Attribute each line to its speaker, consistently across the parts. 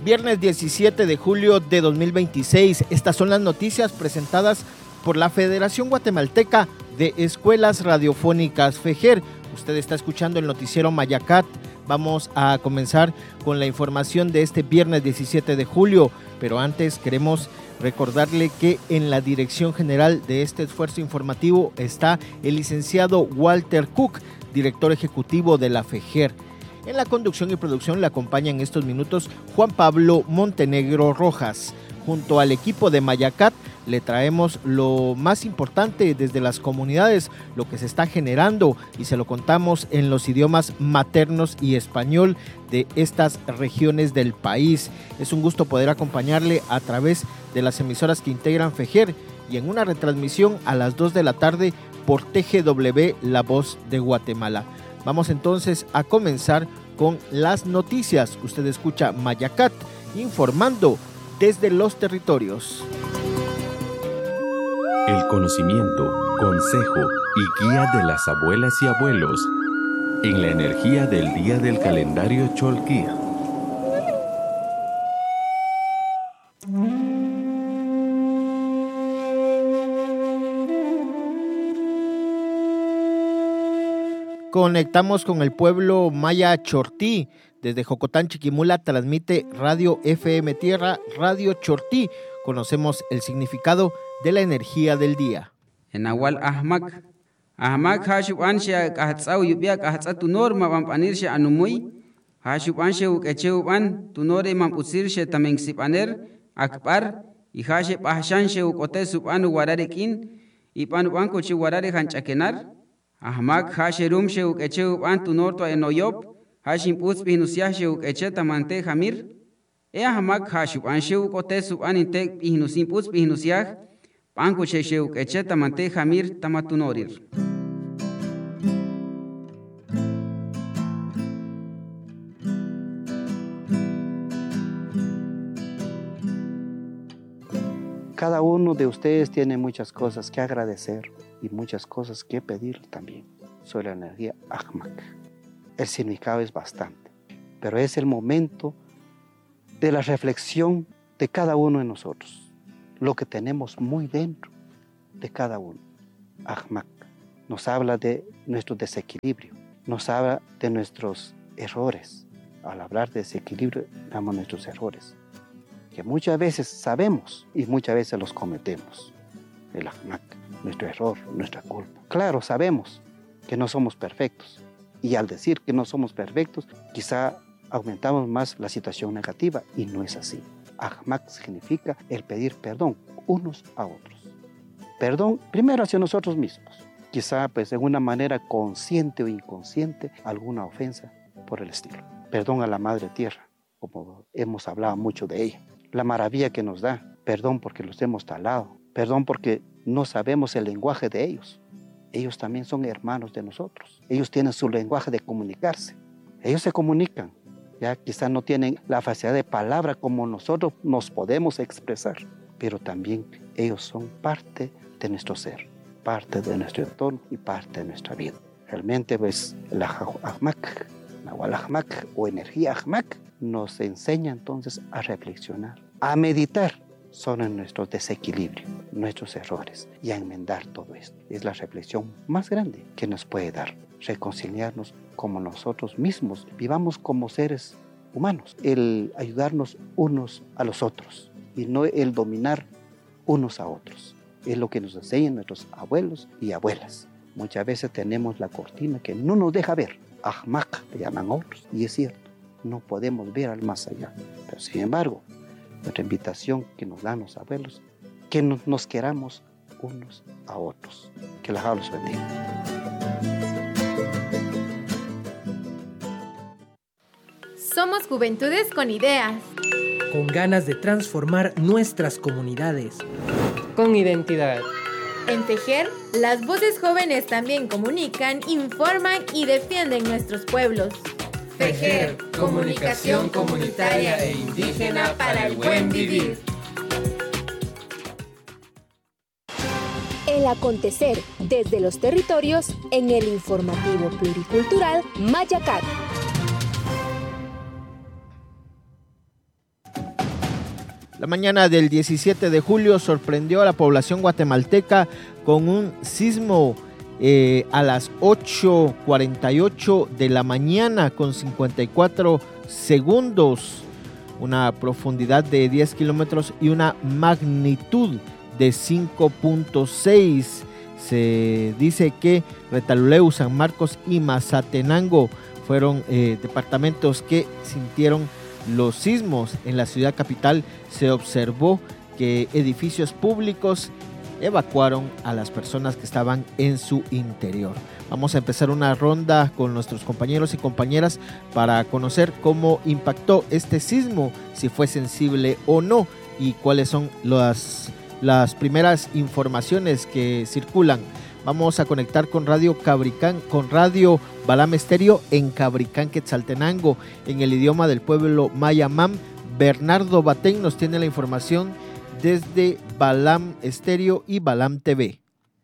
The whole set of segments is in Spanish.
Speaker 1: Viernes 17 de julio de 2026. Estas son las noticias presentadas por la Federación Guatemalteca de Escuelas Radiofónicas, FEJER. Usted está escuchando el noticiero Mayacat. Vamos a comenzar con la información de este viernes 17 de julio, pero antes queremos recordarle que en la dirección general de este esfuerzo informativo está el licenciado Walter Cook, director ejecutivo de la FEJER. En la conducción y producción le acompaña en estos minutos Juan Pablo Montenegro Rojas. Junto al equipo de Mayacat le traemos lo más importante desde las comunidades, lo que se está generando, y se lo contamos en los idiomas maternos y español de estas regiones del país. Es un gusto poder acompañarle a través de las emisoras que integran FEJER y en una retransmisión a las 2 de la tarde por TGW La Voz de Guatemala. Vamos entonces a comenzar con las noticias. Usted escucha Mayacat informando desde los territorios.
Speaker 2: El conocimiento, consejo y guía de las abuelas y abuelos en la energía del día del calendario Cholquí.
Speaker 1: Conectamos con el pueblo maya Chortí. Desde Jocotán, Chiquimula, transmite Radio FM Tierra, Radio Chortí. Conocemos el significado de la energía del día.
Speaker 3: En Nahual Ahmak hashub ansha qahtsau yubia qahtsatu norma pampanisha anumuy hashub ansha ukecheuban tunore mamputsirshe tamenxipaner akpar y hashe pahshanshe ukote subanu wararekin y panuban kochi warare hanchakenar Ahmak hasherumshe ukecheuban tunorto enoyop hashim putzpi nusiashe ukeche tamante hamir ahmak hashub anshe ukote suban inte ihnusin putzpi ihnusiah Panko Chesheu Echeta Mante Hamir Tamatunorir.
Speaker 4: Cada uno de ustedes tiene muchas cosas que agradecer y muchas cosas que pedir también sobre la energía Ahmak. El significado es bastante, pero es el momento de la reflexión de cada uno de nosotros. Lo que tenemos muy dentro de cada uno. Ahmak nos habla de nuestro desequilibrio, nos habla de nuestros errores. Al hablar de desequilibrio, damos nuestros errores, que muchas veces sabemos y muchas veces los cometemos. El Ahmak, nuestro error, nuestra culpa. Claro, sabemos que no somos perfectos, y al decir que no somos perfectos, quizá aumentamos más la situación negativa, y no es así. Ahmak significa el pedir perdón unos a otros. Perdón primero hacia nosotros mismos. Quizá pues de una manera consciente o inconsciente alguna ofensa por el estilo. Perdón a la Madre Tierra, como hemos hablado mucho de ella. La maravilla que nos da. Perdón porque los hemos talado. Perdón porque no sabemos el lenguaje de ellos. Ellos también son hermanos de nosotros. Ellos tienen su lenguaje de comunicarse. Ellos se comunican. Ya quizás no tienen la facilidad de palabra como nosotros nos podemos expresar, pero también ellos son parte de nuestro ser, parte de nuestro entorno y parte de nuestra vida. Realmente pues la Ahmak, Nahual Ahmak o energía Ahmak nos enseña entonces a reflexionar, a meditar sobre nuestro desequilibrio, nuestros errores y a enmendar todo esto. Es la reflexión más grande que nos puede dar. Reconciliarnos como nosotros mismos, vivamos como seres humanos, el ayudarnos unos a los otros y no el dominar unos a otros. Es lo que nos enseñan nuestros abuelos y abuelas. Muchas veces tenemos la cortina que no nos deja ver. Ahmak le llaman otros, y es cierto, no podemos ver al más allá. Pero sin embargo, nuestra invitación que nos dan los abuelos, que nos queramos unos a otros. Que la Jao los bendiga.
Speaker 5: Somos juventudes con ideas.
Speaker 6: Con ganas de transformar nuestras comunidades.
Speaker 7: Con identidad.
Speaker 5: En FEJER, las voces jóvenes también comunican, informan y defienden nuestros pueblos.
Speaker 8: FEJER, comunicación comunitaria e indígena para el buen vivir.
Speaker 9: El acontecer desde los territorios en el informativo pluricultural Mayacat.
Speaker 1: La mañana del 17 de julio sorprendió a la población guatemalteca con un sismo a las 8:48 de la mañana con 54 segundos, una profundidad de 10 kilómetros y una magnitud de 5.6. Se dice que Retaluleu, San Marcos y Mazatenango fueron departamentos que sintieron los sismos. En la ciudad capital se observó que edificios públicos evacuaron a las personas que estaban en su interior. Vamos a empezar una ronda con nuestros compañeros y compañeras para conocer cómo impactó este sismo, si fue sensible o no y cuáles son las primeras informaciones que circulan. Vamos a conectar con Radio Cabricán, con Radio Balam Estéreo en Cabricán, Quetzaltenango, en el idioma del pueblo Mayamam. Bernardo Batén nos tiene la información desde Balam Estéreo y Balam TV.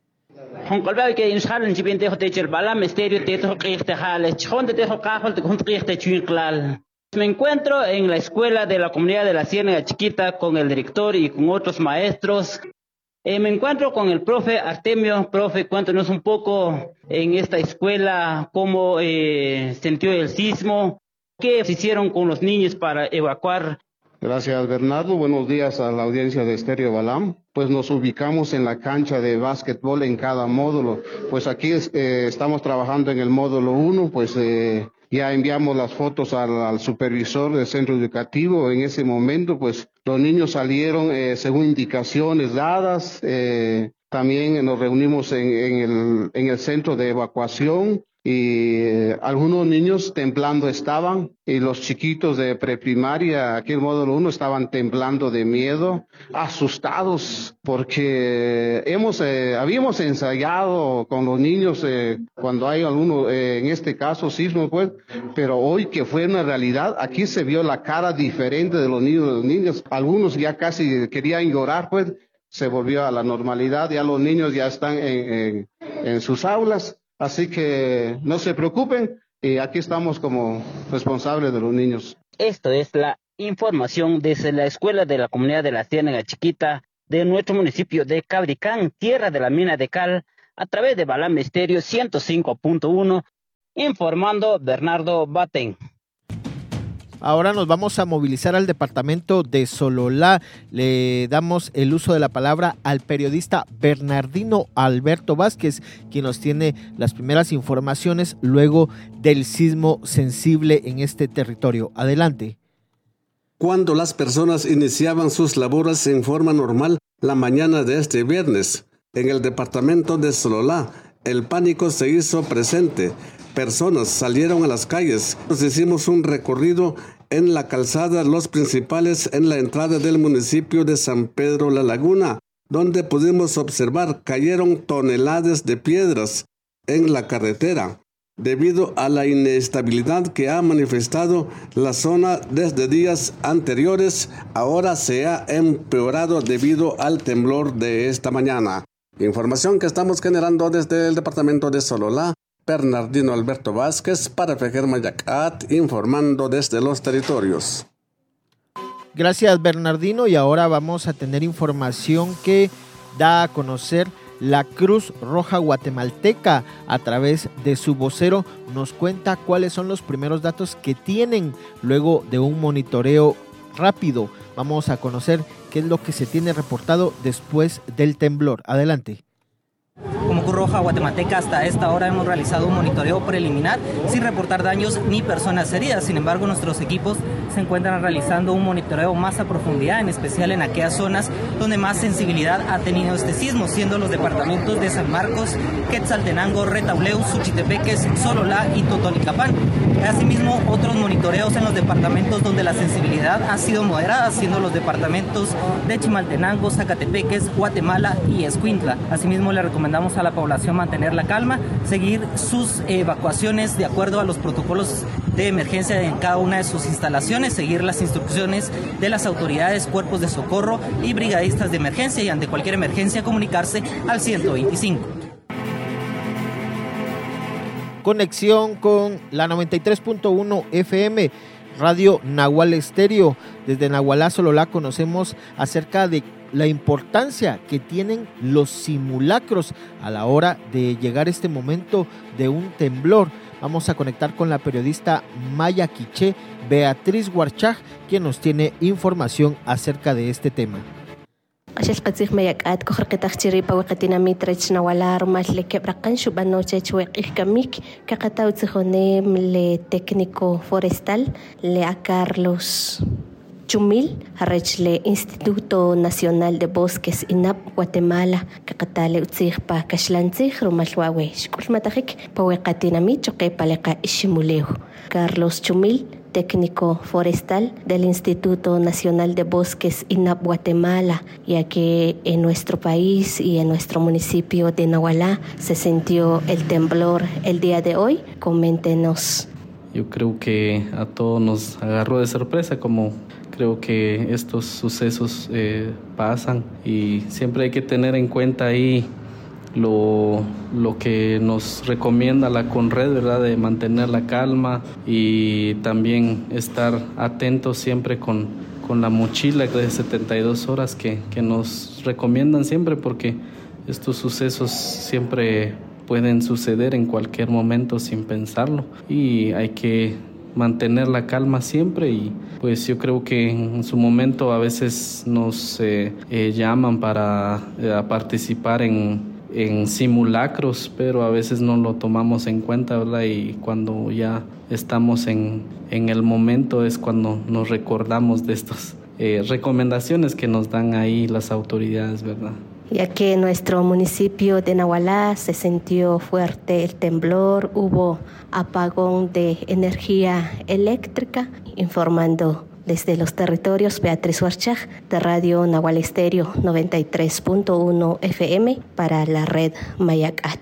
Speaker 10: Me encuentro en la escuela de la comunidad de la Ciénaga Chiquita con el director y con otros maestros. Me encuentro con el profe Artemio. Profe, cuéntanos un poco en esta escuela cómo sintió el sismo, qué se hicieron con los niños para evacuar.
Speaker 11: Gracias, Bernardo. Buenos días a la audiencia de Estéreo Balam. Pues nos ubicamos en la cancha de básquetbol en cada módulo. Pues aquí estamos trabajando en el módulo 1, pues ya enviamos las fotos al supervisor del centro educativo. En ese momento, pues los niños salieron según indicaciones dadas. También nos reunimos en el centro de evacuación y algunos niños temblando estaban, y los chiquitos de preprimaria, aquí en el módulo 1, estaban temblando de miedo, asustados, porque habíamos ensayado con los niños cuando hay alguno, en este caso sismo, pues, pero hoy que fue una realidad, aquí se vio la cara diferente de los niños, algunos ya casi querían llorar, pues, se volvió a la normalidad, ya los niños ya están en sus aulas. Así que no se preocupen, aquí estamos como responsables de los niños.
Speaker 10: Esto es la información desde la escuela de la comunidad de la Ciénaga Chiquita de nuestro municipio de Cabricán, tierra de la mina de cal, a través de Balam Estéreo 105.1, informando Bernardo Batén.
Speaker 1: Ahora nos vamos a movilizar al departamento de Sololá. Le damos el uso de la palabra al periodista Bernardino Alberto Vázquez, quien nos tiene las primeras informaciones luego del sismo sensible en este territorio. Adelante.
Speaker 12: Cuando las personas iniciaban sus labores en forma normal la mañana de este viernes, en el departamento de Sololá, el pánico se hizo presente. Personas salieron a las calles. Nos hicimos un recorrido en la calzada Los Principales en la entrada del municipio de San Pedro La Laguna, donde pudimos observar cayeron toneladas de piedras en la carretera. Debido a la inestabilidad que ha manifestado la zona desde días anteriores, ahora se ha empeorado debido al temblor de esta mañana. Información que estamos generando desde el departamento de Sololá. Bernardino Alberto Vázquez para Fejer Mayacat, informando desde los territorios.
Speaker 1: Gracias, Bernardino, y ahora vamos a tener información que da a conocer la Cruz Roja Guatemalteca. A través de su vocero nos cuenta cuáles son los primeros datos que tienen luego de un monitoreo rápido. Vamos a conocer qué es lo que se tiene reportado después del temblor. Adelante.
Speaker 13: Como Cruz Roja Guatemalteca, hasta esta hora hemos realizado un monitoreo preliminar sin reportar daños ni personas heridas. Sin embargo, nuestros equipos se encuentran realizando un monitoreo más a profundidad, en especial en aquellas zonas donde más sensibilidad ha tenido este sismo, siendo los departamentos de San Marcos, Quetzaltenango, Retauleu, Suchitepeques, Sololá y Totonicapán. Asimismo, otros monitoreos en los departamentos donde la sensibilidad ha sido moderada, siendo los departamentos de Chimaltenango, Zacatepeques, Guatemala y Escuintla. Asimismo, le recomendamos a la población mantener la calma, seguir sus evacuaciones de acuerdo a los protocolos de emergencia en cada una de sus instalaciones, seguir las instrucciones de las autoridades, cuerpos de socorro y brigadistas de emergencia, y ante cualquier emergencia comunicarse al 125.
Speaker 1: Conexión con la 93.1 FM, Radio Nahual Estéreo. Desde Nahualá, Sololá, conocemos acerca de la importancia que tienen los simulacros a la hora de llegar este momento de un temblor. Vamos a conectar con la periodista Maya Quiché Beatriz Huarchaj, quien nos tiene información acerca de este tema.
Speaker 14: Técnico forestal le a Carlos Chumil, Arrechle Instituto Nacional de Bosques INAP Guatemala, Cacatale Utzigpa Cashlantzig, Rumalhuawe, Shkulmatajik, Pahuecatinami, Choquepaleca Ishimuleu. Carlos Chumil, técnico forestal del Instituto Nacional de Bosques INAP Guatemala, ya que en nuestro país y en nuestro municipio de Nahualá se sintió el temblor el día de hoy. Coméntenos.
Speaker 15: Yo creo que a todos nos agarró de sorpresa, como creo que estos sucesos pasan, y siempre hay que tener en cuenta ahí lo que nos recomienda la CONRED, ¿verdad? De mantener la calma y también estar atentos siempre con la mochila de 72 horas que nos recomiendan siempre, porque estos sucesos siempre pueden suceder en cualquier momento sin pensarlo, y hay que mantener la calma siempre. Y pues yo creo que en su momento a veces nos llaman para participar en simulacros, pero a veces no lo tomamos en cuenta, ¿verdad? Y cuando ya estamos en el momento es cuando nos recordamos de estas recomendaciones que nos dan ahí las autoridades, ¿verdad?
Speaker 14: Ya que en nuestro municipio de Nahualá se sintió fuerte el temblor, hubo apagón de energía eléctrica. Informando desde los territorios, Beatriz Huarchaj, de Radio Nahual Estéreo 93.1 FM para la red Mayacat.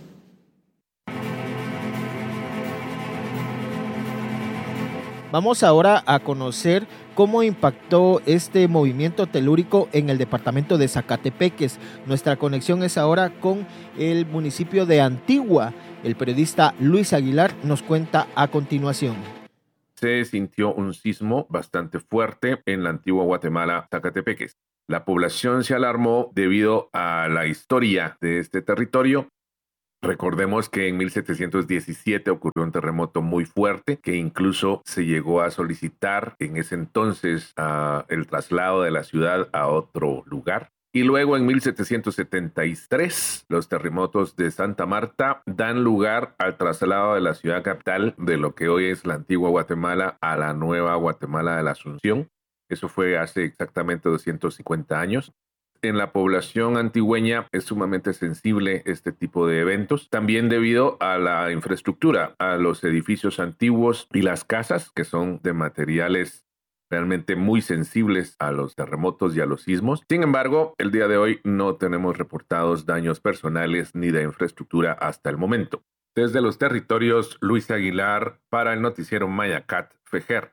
Speaker 1: Vamos ahora a conocer cómo impactó este movimiento telúrico en el departamento de Zacatepeques. Nuestra conexión es ahora con el municipio de Antigua. El periodista Luis Aguilar nos cuenta a continuación.
Speaker 16: Se sintió un sismo bastante fuerte en la antigua Guatemala, Zacatepeques. La población se alarmó debido a la historia de este territorio. Recordemos que en 1717 ocurrió un terremoto muy fuerte que incluso se llegó a solicitar en ese entonces el traslado de la ciudad a otro lugar. Y luego en 1773 los terremotos de Santa Marta dan lugar al traslado de la ciudad capital de lo que hoy es la antigua Guatemala a la nueva Guatemala de la Asunción. Eso fue hace exactamente 250 años. En la población antigüeña es sumamente sensible este tipo de eventos, también debido a la infraestructura, a los edificios antiguos y las casas, que son de materiales realmente muy sensibles a los terremotos y a los sismos. Sin embargo, el día de hoy no tenemos reportados daños personales ni de infraestructura hasta el momento. Desde los territorios, Luis Aguilar para el noticiero Mayacat Fejer.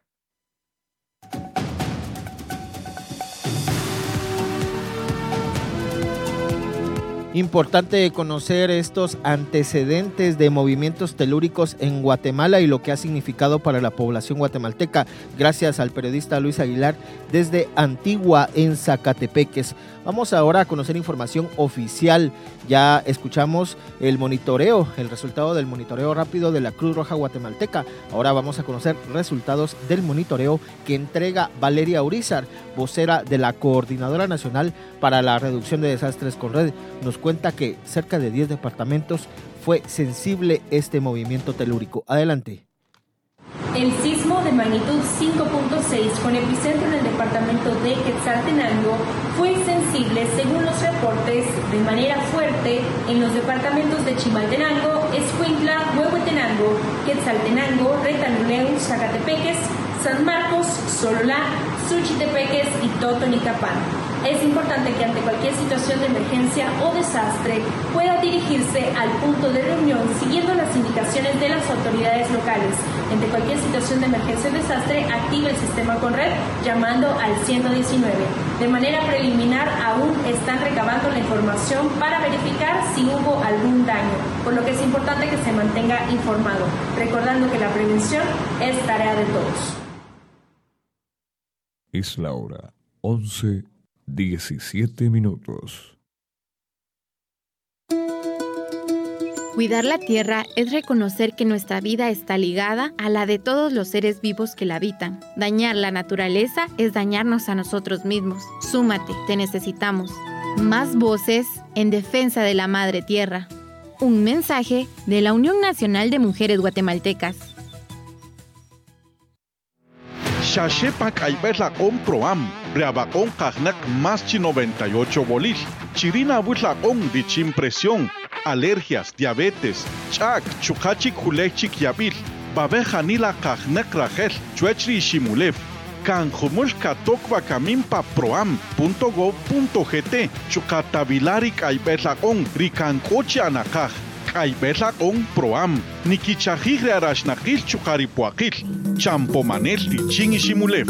Speaker 1: Importante conocer estos antecedentes de movimientos telúricos en Guatemala y lo que ha significado para la población guatemalteca, gracias al periodista Luis Aguilar desde Antigua en Zacatepeques. Vamos ahora a conocer información oficial. Ya escuchamos el monitoreo, el resultado del monitoreo rápido de la Cruz Roja Guatemalteca. Ahora vamos a conocer resultados del monitoreo que entrega Valeria Urizar, vocera de la Coordinadora Nacional para la Reducción de Desastres CONRED. Nos cuenta que cerca de 10 departamentos fue sensible este movimiento telúrico. Adelante.
Speaker 17: El sismo de magnitud 5.6 con epicentro en el departamento de Quetzaltenango fue sensible, según los reportes, de manera fuerte en los departamentos de Chimaltenango, Escuintla, Huehuetenango, Quetzaltenango, Retaluleu, Zacatepeques, San Marcos, Sololá, Suchitepeques y Totonicapán. Es importante que ante cualquier situación de emergencia o desastre pueda dirigirse al punto de reunión siguiendo las indicaciones de las autoridades locales. Ante cualquier situación de emergencia o desastre, active el sistema CONRED llamando al 119. De manera preliminar, aún están recabando la información para verificar si hubo algún daño, por lo que es importante que se mantenga informado, recordando que la prevención es tarea de todos.
Speaker 18: Es la hora 11:17.
Speaker 5: Cuidar la tierra es reconocer que nuestra vida está ligada a la de todos los seres vivos que la habitan. Dañar la naturaleza es dañarnos a nosotros mismos. Súmate, te necesitamos. Más voces en defensa de la madre tierra. Un mensaje de la Unión Nacional de Mujeres Guatemaltecas.
Speaker 19: Xaxepa Caibela con Proam, Breabacón Cagnac más 98 bolil, Chirina Butlacón de Chimpresión, alergias, diabetes, Chak, Chukachik Hulechik Yabil, Babeja Nila Cagnac Rajel, Chuechri Shimulev, Canjumul Katokwa Kamimpa Proam.gov.gt, Chukatabilari Caibelacón, Ricancoche Anacaj. Caibela con Proam, Nikichajigre Arashnakil Chukaripuakil, Champomanel Tichin y Shimulev.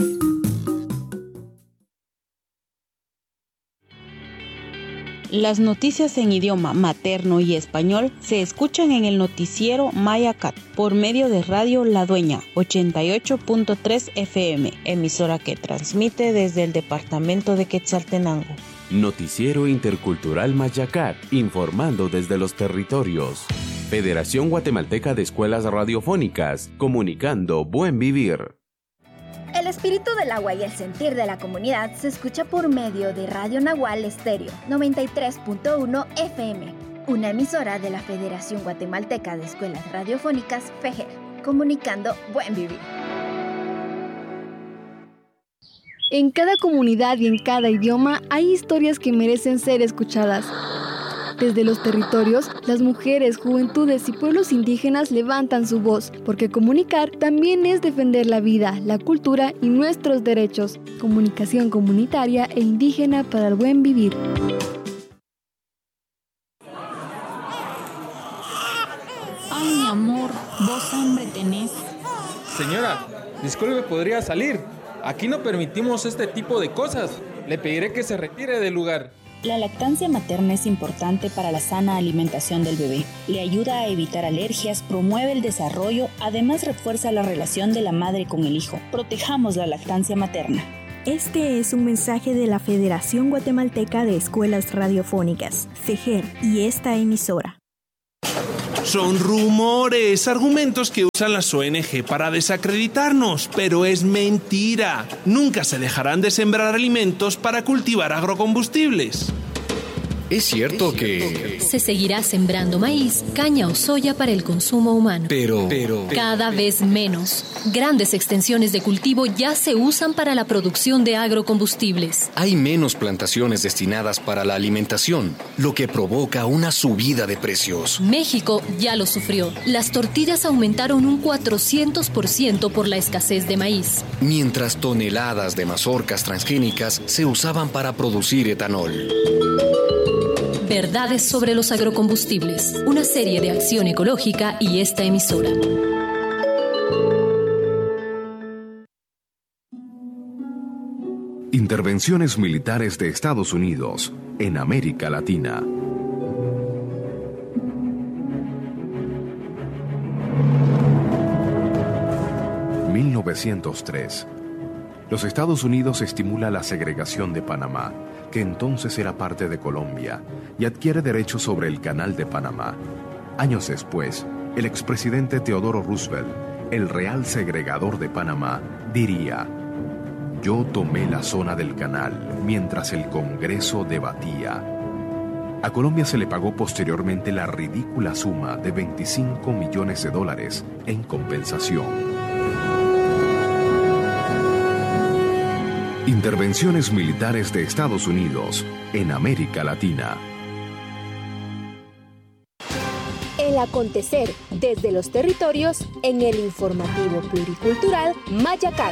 Speaker 20: Las noticias en idioma materno y español se escuchan en el noticiero Mayacat por medio de Radio La Dueña 88.3 FM, emisora que transmite desde el departamento de Quetzaltenango.
Speaker 2: Noticiero Intercultural Mayacat, informando desde los territorios. Federación Guatemalteca de Escuelas Radiofónicas, comunicando buen vivir.
Speaker 9: El espíritu del agua y el sentir de la comunidad se escucha por medio de Radio Nahual Estéreo 93.1 FM, una emisora de la Federación Guatemalteca de Escuelas Radiofónicas FEGER, comunicando buen vivir.
Speaker 21: En cada comunidad y en cada idioma hay historias que merecen ser escuchadas. Desde los territorios, las mujeres, juventudes y pueblos indígenas levantan su voz, porque comunicar también es defender la vida, la cultura y nuestros derechos. Comunicación comunitaria e indígena para el buen vivir.
Speaker 22: Ay, mi amor, ¿vos hambre tenés?
Speaker 23: Señora, disculpe, ¿podría salir? Aquí no permitimos este tipo de cosas. Le pediré que se retire del lugar.
Speaker 22: La lactancia materna es importante para la sana alimentación del bebé. Le ayuda a evitar alergias, promueve el desarrollo, además refuerza la relación de la madre con el hijo. Protejamos la lactancia materna.
Speaker 24: Este es un mensaje de la Federación Guatemalteca de Escuelas Radiofónicas, FEGER, y esta emisora.
Speaker 25: Son rumores, argumentos que usan las ONG para desacreditarnos, pero es mentira. Nunca se dejarán de sembrar alimentos para cultivar agrocombustibles.
Speaker 26: Es cierto que
Speaker 27: se seguirá sembrando maíz, caña o soya para el consumo humano.
Speaker 26: Pero
Speaker 27: cada vez menos. Grandes extensiones de cultivo ya se usan para la producción de agrocombustibles.
Speaker 26: Hay menos plantaciones destinadas para la alimentación, lo que provoca una subida de precios.
Speaker 27: México ya lo sufrió. Las tortillas aumentaron un 400% por la escasez de maíz.
Speaker 26: Mientras toneladas de mazorcas transgénicas se usaban para producir etanol.
Speaker 27: Verdades sobre los agrocombustibles, una serie de acción ecológica y esta emisora.
Speaker 28: Intervenciones militares de Estados Unidos en América Latina. (1903) Los Estados Unidos estimula la segregación de Panamá, que entonces era parte de Colombia, y adquiere derechos sobre el Canal de Panamá. Años después, el expresidente Theodore Roosevelt, el real segregador de Panamá, diría: «Yo tomé la zona del canal mientras el Congreso debatía». A Colombia se le pagó posteriormente la ridícula suma de $25 millones en compensación. Intervenciones militares de Estados Unidos en América Latina.
Speaker 9: El acontecer desde los territorios en el informativo pluricultural Mayacat.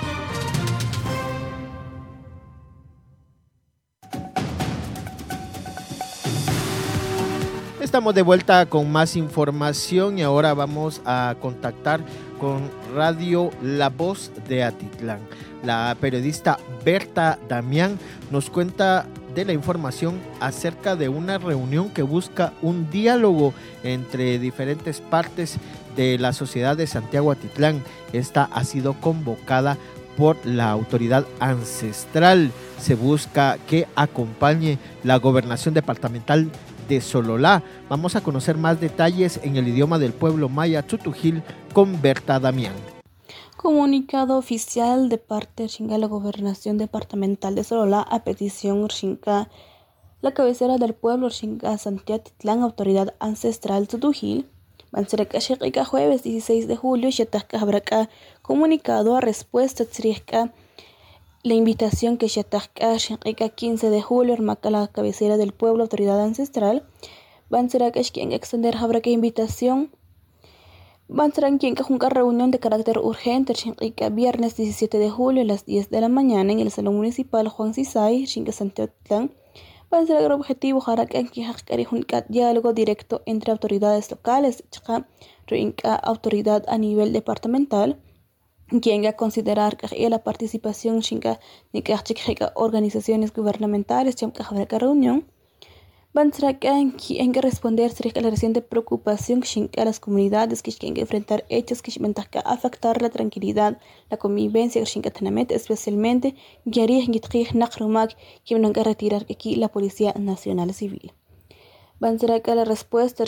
Speaker 1: Estamos de vuelta con más información y ahora vamos a contactar con Radio La Voz de Atitlán. La periodista Berta Damián nos cuenta de la información acerca de una reunión que busca un diálogo entre diferentes partes de la sociedad de Santiago Atitlán. Esta ha sido convocada por la autoridad ancestral. Se busca que acompañe la gobernación departamental de Sololá. Vamos a conocer más detalles en el idioma del pueblo maya Tzutujil con Berta Damián.
Speaker 3: Comunicado oficial de parte de la gobernación departamental de Sololá a petición de la cabecera del pueblo de Santiago Titlán, autoridad ancestral Tzutujil. Banseraka Shirika jueves 16 de julio, Shatasca Habraka comunicado a respuesta Tzriska la invitación que Shatasca Shirika 15 de julio, armaca la cabecera del pueblo, autoridad ancestral. Banseraka quien extender Habraka invitación. Banseraka quien junca reunión de carácter urgente Shirika viernes 17 de julio a las 10 de la mañana en el Salón Municipal Juan Sisay, Shinka Santiago Titlán. Para ser el objetivo, diálogo directo entre autoridades locales, autoridad a nivel departamental, quien a considerar que la participación de organizaciones gubernamentales en la reunión, van a responder a la reciente preocupación a las comunidades que tienen que enfrentar hechos que van a afectar la tranquilidad, la convivencia, especialmente que van a retirar aquí la Policía Nacional Civil. Van a la respuesta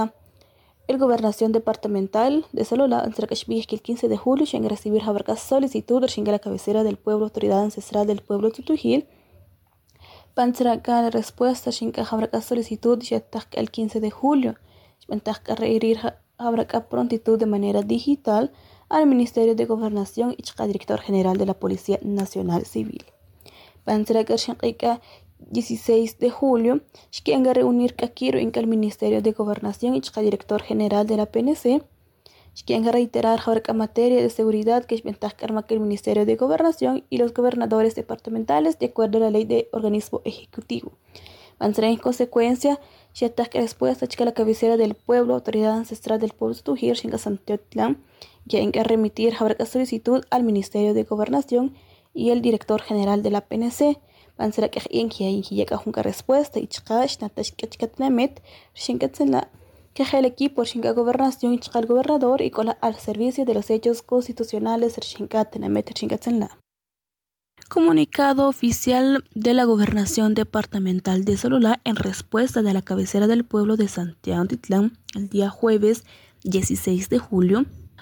Speaker 3: el gobernación departamental de Sololá, que el 15 de julio van a recibir solicitudes a la cabecera del pueblo, autoridad ancestral del pueblo Tzutujil. Pansraca la respuesta Shinka Habraka solicitud el 15 de julio. Ventaja reirir Habraka prontitud de manera digital al Ministerio de Gobernación y Director General de la Policía Nacional Civil. Pansraca Shinka 16 de julio, Shkianga reunir Kakiro en el Ministerio de Gobernación y Director General de la PNC. Shkianga reiterar Habraka materia de seguridad que es ventaja que el Ministerio de Gobernación y los gobernadores departamentales de acuerdo a la ley de organismo ejecutivo. Van en consecuencia, Shatasca respuesta a la cabecera del pueblo, autoridad ancestral del pueblo Tzutujil, Shinka Santiago Titlán, que hay que remitir Habraka solicitud al Ministerio de Gobernación y el Director General de la PNC. Van a que hay que una respuesta y chikash natashkatnamet Shinkatzela que el equipo Shinka Gobernación y el gobernador y cola al servicio de los hechos constitucionales Shinkatznamet Shinkatzela. Comunicado oficial de la Gobernación Departamental de Sololá en respuesta de la cabecera del pueblo de Santiago Titlán el día jueves 16 de julio,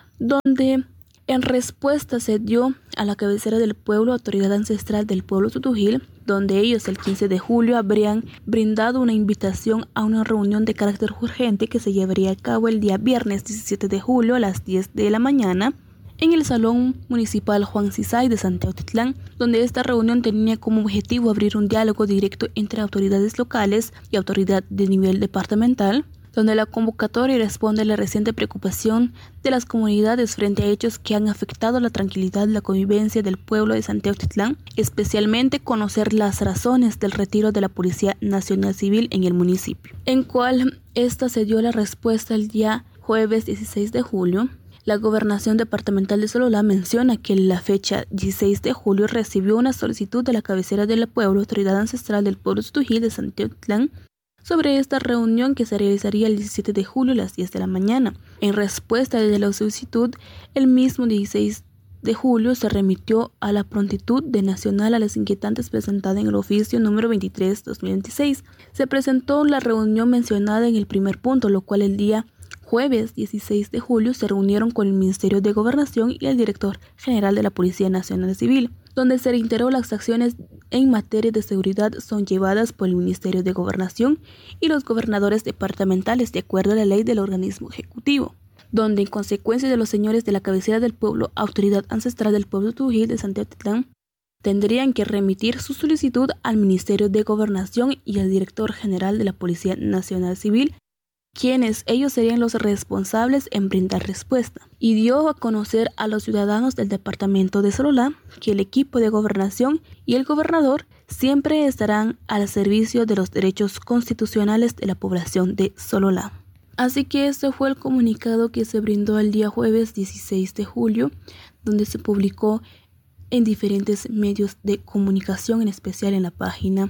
Speaker 3: donde en respuesta se dio a la cabecera del pueblo, autoridad ancestral del pueblo Tzutujil, donde ellos el 15 de julio habrían brindado una invitación a una reunión de carácter urgente que se llevaría a cabo el día viernes 17 de julio a las 10 de la mañana en el Salón Municipal Juan Sisay de Santiago Titlán, donde esta reunión tenía como objetivo abrir un diálogo directo entre autoridades locales y autoridad de nivel departamental, donde la convocatoria responde a la reciente preocupación de las comunidades frente a hechos que han afectado la tranquilidad y la convivencia del pueblo de Santiago Titlán, especialmente conocer las razones del retiro de la Policía Nacional Civil en el municipio, en cual esta se dio la respuesta el día jueves 16 de julio. La Gobernación Departamental de Sololá menciona que la fecha 16 de julio recibió una solicitud de la cabecera del pueblo, autoridad ancestral del pueblo Tzutujil de Santiago Titlán, sobre esta reunión que se realizaría el 17 de julio a las 10 de la mañana. En respuesta de la solicitud, el mismo 16 de julio se remitió a la prontitud de Nacional a las inquietantes presentada en el oficio número 23/2026. Se presentó la reunión mencionada en el primer punto, lo cual el día jueves 16 de julio se reunieron con el Ministerio de Gobernación y el Director General de la Policía Nacional Civil, donde se reiteró las acciones en materia de seguridad son llevadas por el Ministerio de Gobernación y los gobernadores departamentales de acuerdo a la ley del organismo ejecutivo, donde en consecuencia de los señores de la cabecera del pueblo, autoridad ancestral del pueblo Tzutujil de Santiago Titlán, tendrían que remitir su solicitud al Ministerio de Gobernación y al Director General de la Policía Nacional Civil, quienes ellos serían los responsables en brindar respuesta, y dio a conocer a los ciudadanos del departamento de Sololá que el equipo de gobernación y el gobernador siempre estarán al servicio de los derechos constitucionales de la población de Sololá. Así que este fue el comunicado que se brindó el día jueves 16 de julio, donde se publicó en diferentes medios de comunicación, en especial en la página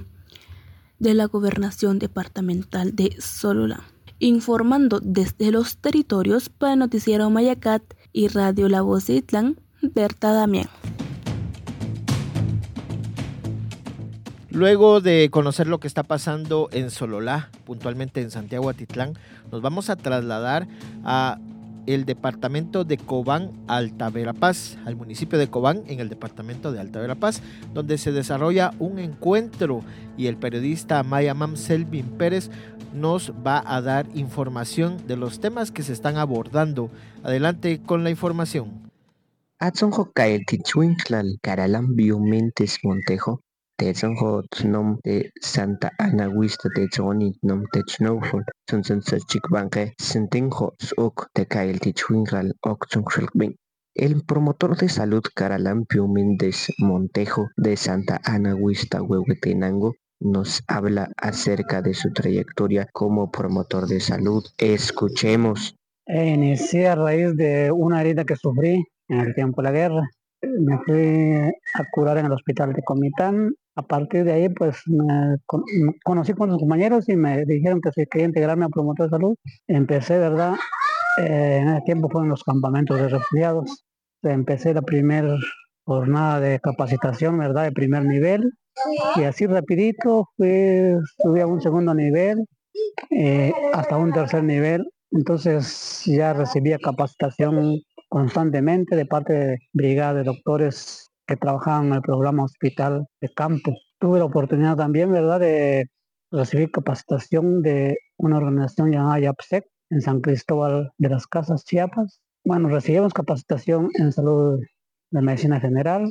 Speaker 3: de la Gobernación Departamental de Sololá. Informando desde los territorios para Noticiero Mayacat y Radio La Voz de Itlán, Berta Damián.
Speaker 1: Luego de conocer lo que está pasando en Sololá, puntualmente en Santiago Atitlán, nos vamos a trasladar a el departamento de Cobán, Alta Verapaz, al municipio de Cobán, en el departamento de Alta Verapaz, donde se desarrolla un encuentro y el periodista Mayamam Selvin Pérez nos va a dar información de los temas que se están abordando. Adelante con la información.
Speaker 4: Atzonjo Caetichuinclal, Caralam Biomentes Montejo, Techonjo Tnom de Santa Ana Huista de Choni Nom Technofon, Sonson Sachikbanque, Sentinjo Sok de Caetichuinclal Oxonxilbin. El promotor de salud Caralam Biomentes Montejo de Santa Ana Huista Huehuetenango nos habla acerca de su trayectoria como promotor de salud. Escuchemos.
Speaker 6: Inicié a raíz de una herida que sufrí en el tiempo de la guerra. Me fui a curar en el hospital de Comitán. A partir de ahí, pues, conocí con los compañeros y me dijeron que si quería integrarme a promotor de salud. Empecé, ¿verdad? En ese tiempo fueron los campamentos de refugiados. Empecé la primera jornada de capacitación, ¿verdad? De primer nivel. Y así rapidito subí a un segundo nivel, hasta un tercer nivel. Entonces ya recibía capacitación constantemente de parte de brigada de doctores que trabajaban en el programa hospital de campo. Tuve la oportunidad también, ¿verdad?, de recibir capacitación de una organización llamada YAPSEC en San Cristóbal de las Casas, Chiapas. Bueno, recibimos capacitación en salud de medicina general,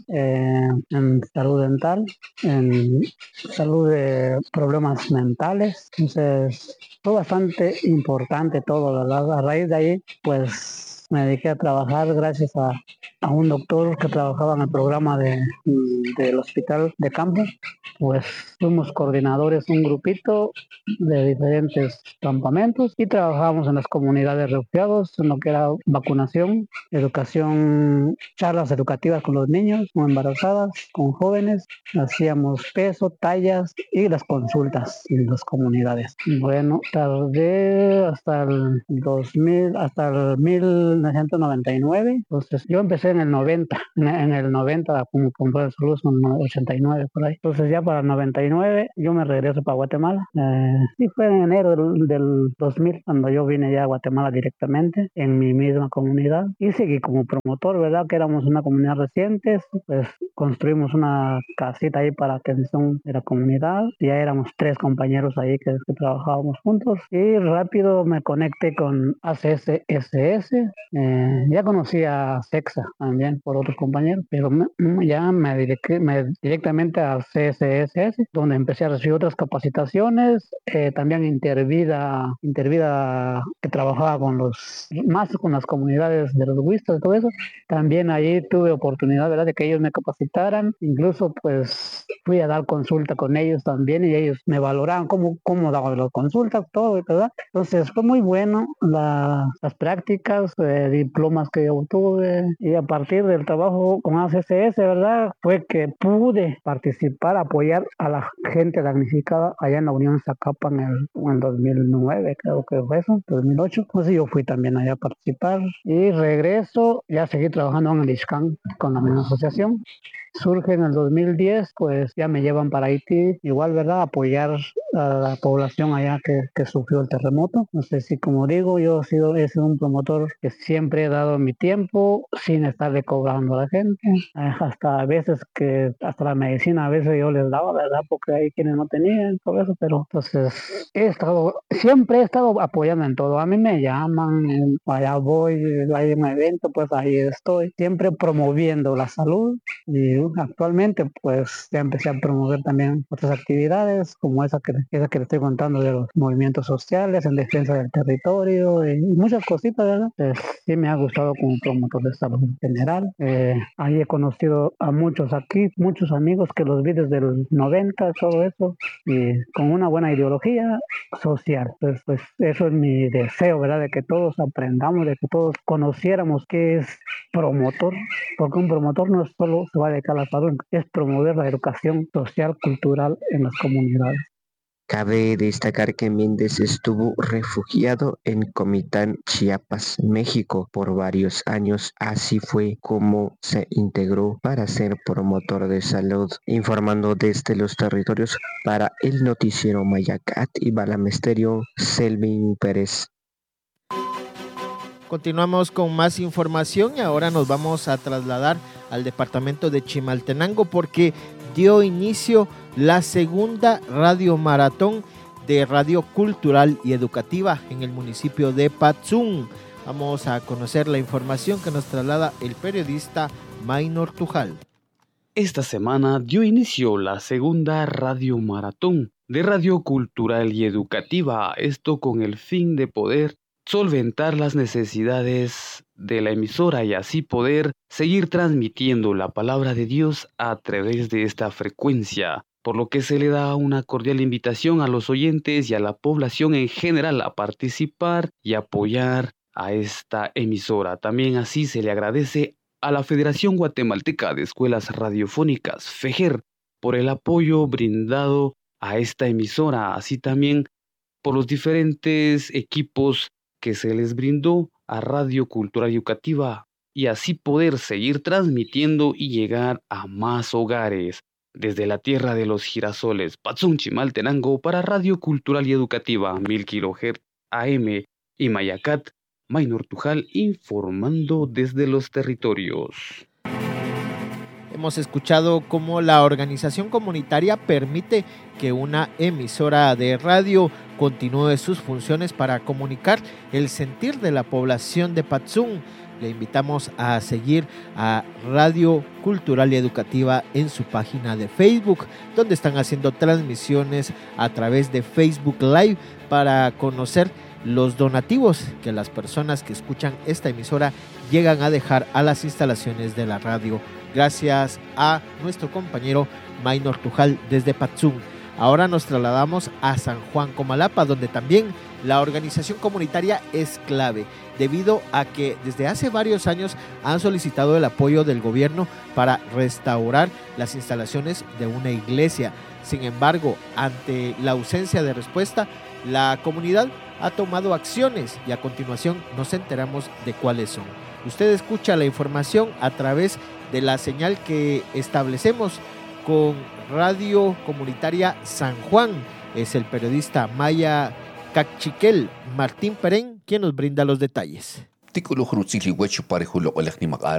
Speaker 6: en salud dental, en salud de problemas mentales. Entonces fue bastante importante todo, ¿verdad? A raíz de ahí, pues me dediqué a trabajar gracias a un doctor que trabajaba en el programa del hospital de campo. Pues fuimos coordinadores, un grupito de diferentes campamentos, y trabajábamos en las comunidades de refugiados, en lo que era vacunación, educación, charlas educativas con los niños, con embarazadas, con jóvenes. Hacíamos peso, tallas y las consultas en las comunidades. Bueno, tardé hasta el 2000, hasta el 1999. Entonces yo empecé en el 90, en el 90 como promotor de salud, en el 89 por ahí. Entonces ya para el 99 yo me regreso para Guatemala. Sí, fue en enero del 2000 cuando yo vine ya a Guatemala directamente en mi misma comunidad, y seguí como promotor, ¿verdad? Que éramos una comunidad reciente. Pues construimos una casita ahí para atención de la comunidad. Ya éramos 3 compañeros ahí que trabajábamos juntos, y rápido me conecté con ACSS. Ya conocí a SEXA también por otros compañeros, pero ya me dediqué directamente a CSSS, donde empecé a recibir otras capacitaciones. También Intervida, que trabajaba con las comunidades de los huistas y todo eso. También ahí tuve oportunidad, ¿verdad?, de que ellos me capacitaran. Incluso pues fui a dar consulta con ellos también, y ellos me valoraban cómo daba las consultas, todo, ¿verdad? Entonces fue muy bueno las prácticas, diplomas que yo obtuve, y a partir del trabajo con ACSS, ¿verdad?, fue que pude participar, apoyar a la gente damnificada allá en la Unión Zacapa en el 2009, creo que fue eso, 2008. Entonces yo fui también allá a participar, y regreso, ya seguí trabajando en el ISCAN con la misma asociación. Surge en el 2010, pues ya me llevan para Haití, igual, ¿verdad?, apoyar a la población allá que sufrió el terremoto. No sé si, como digo, he sido un promotor que siempre he dado mi tiempo sin estarle cobrando a la gente. Hasta a veces hasta la medicina a veces yo les daba, ¿verdad?, porque hay quienes no tenían todo eso, pero entonces siempre he estado apoyando en todo. A mí me llaman, allá voy, hay un evento, pues ahí estoy, siempre promoviendo la salud. Y actualmente pues ya empecé a promover también otras actividades como esa que le estoy contando, de los movimientos sociales en defensa del territorio, y muchas cositas, ¿verdad? Sí me ha gustado como promotor de salud en general. Ahí he conocido a muchos amigos que los vi desde el 90, todo eso, y con una buena ideología social. Pues eso es mi deseo, ¿verdad?, de que todos aprendamos, de que todos conociéramos qué es promotor, porque un promotor no solo se va a dedicar a la salud, es promover la educación social, cultural en las comunidades.
Speaker 4: Cabe destacar que Méndez estuvo refugiado en Comitán, Chiapas, México, por varios años. Así fue como se integró para ser promotor de salud, informando desde los territorios para el noticiero Mayacat y Balamesterio, Selvin Pérez.
Speaker 1: Continuamos con más información y ahora nos vamos a trasladar al departamento de Chimaltenango porque dio inicio la segunda radiomaratón de Radio Cultural y Educativa en el municipio de Patzún. Vamos a conocer la información que nos traslada el periodista Maynor Tujal.
Speaker 7: Esta semana dio inicio la segunda radiomaratón de Radio Cultural y Educativa, esto con el fin de poder solventar las necesidades de la emisora y así poder seguir transmitiendo la palabra de Dios a través de esta frecuencia, por lo que se le da una cordial invitación a los oyentes y a la población en general a participar y apoyar a esta emisora. También así se le agradece a la Federación Guatemalteca de Escuelas Radiofónicas, FEGER, por el apoyo brindado a esta emisora, así también por los diferentes equipos que se les brindó a Radio Cultural y Educativa y así poder seguir transmitiendo y llegar a más hogares. Desde la tierra de los girasoles, Patzún, Chimaltenango, para Radio Cultural y Educativa, 1000 kHz AM y Mayacat, Maynor Tujal informando desde los territorios.
Speaker 1: Hemos escuchado cómo la organización comunitaria permite que una emisora de radio continúe sus funciones para comunicar el sentir de la población de Patzún. Le invitamos a seguir a Radio Cultural y Educativa en su página de Facebook, donde están haciendo transmisiones a través de Facebook Live para conocer los donativos que las personas que escuchan esta emisora llegan a dejar a las instalaciones de la radio. Gracias a nuestro compañero Maynor Tujal desde Patzún. Ahora nos trasladamos a San Juan Comalapa, donde también la organización comunitaria es clave, debido a que desde hace varios años han solicitado el apoyo del gobierno para restaurar las instalaciones de una iglesia. Sin embargo, ante la ausencia de respuesta, la comunidad ha tomado acciones y a continuación nos enteramos de cuáles son. Usted escucha la información a través de la señal que establecemos con Radio Comunitaria San Juan. Es el periodista Maya Cachiquel Martín Perén quien nos brinda los detalles.